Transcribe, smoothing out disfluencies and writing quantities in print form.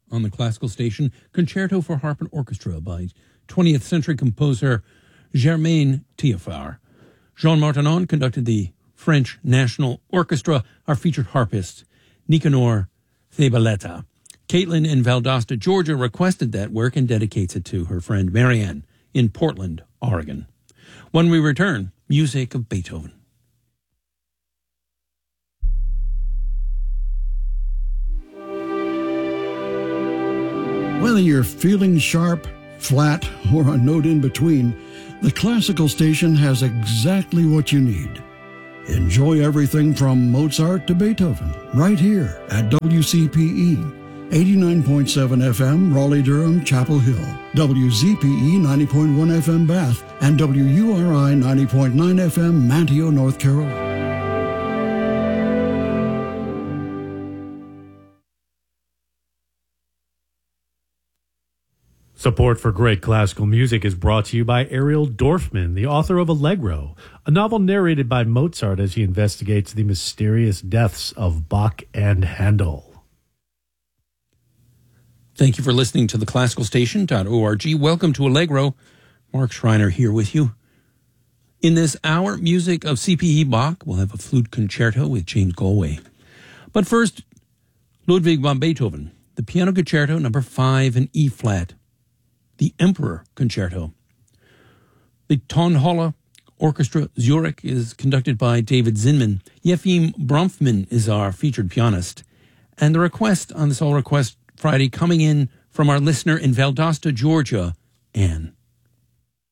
on the classical station, Concerto for Harp and Orchestra by 20th century composer Germain Théophile. Jean Martinon conducted the French National Orchestra, our featured harpist, Nicanor Thebaleta. Caitlin in Valdosta, Georgia, requested that work and dedicates it to her friend Marianne in Portland, Oregon. When we return, music of Beethoven. Whether you're feeling sharp, flat, or a note in between, the classical station has exactly what you need. Enjoy everything from Mozart to Beethoven right here at WCPE. 89.7 FM, Raleigh-Durham, Chapel Hill, WZPE 90.1 FM, Bath, and WURI 90.9 FM, Manteo, North Carolina. Support for great classical music is brought to you by Ariel Dorfman, the author of Allegro, a novel narrated by Mozart as he investigates the mysterious deaths of Bach and Handel. Thank you for listening to the classicalstation.org. Welcome to Allegro. Mark Schreiner here with you. In this hour, music of C.P.E. Bach. We'll have a flute concerto with James Galway. But first, Ludwig van Beethoven, the Piano Concerto No. 5 in E-flat, the Emperor Concerto. The Tonhalle Orchestra Zurich is conducted by David Zinman. Yefim Bronfman is our featured pianist. And the request on this All Request Friday coming in from our listener in Valdosta, Georgia, Anne.